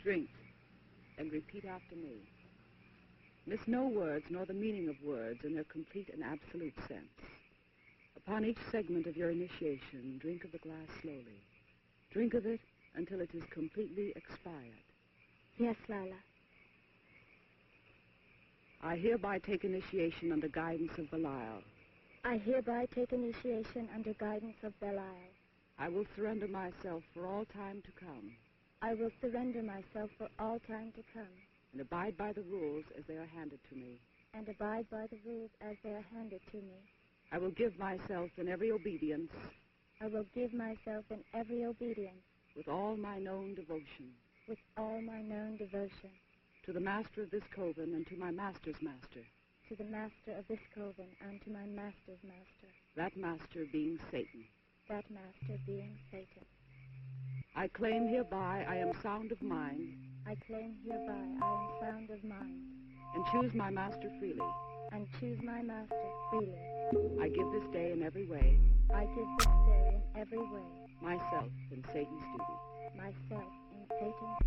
Drink, and repeat after me. Miss no words nor the meaning of words in their complete and absolute sense. Upon each segment of your initiation, drink of the glass slowly. Drink of it until it is completely expired. Yes, Lila. I hereby take initiation under guidance of Belial. I hereby take initiation under guidance of Belial. I will surrender myself for all time to come. I will surrender myself for all time to come. And abide by the rules as they are handed to me. And abide by the rules as they are handed to me. I will give myself in every obedience. I will give myself in every obedience. With all my known devotion. With all my known devotion. To the master of this coven and to my master's master. To the master of this coven and to my master's master. That master being Satan. That master being Satan. I claim hereby I am sound of mind. I claim hereby I am sound of mind. And choose my master freely. And choose my master freely. I give this day in every way. I give this day in every way. Myself in Satan's duty. Myself in Satan's